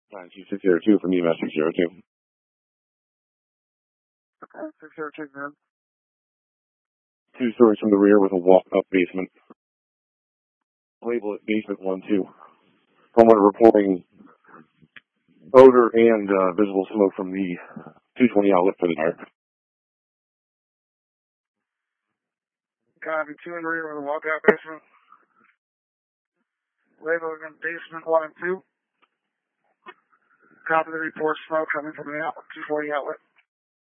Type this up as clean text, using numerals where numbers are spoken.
92602 from EMS 602. Okay, 602, man. 2 stories from the rear with a walk-up basement. Label it basement 1-2. Homeowner reporting odor and visible smoke from the 220 outlet for the fire. Copy, 2 in the rear with a walkout basement. Label again, basement 1 and 2. Copy the report, smoke coming from the outlet, 240 outlet.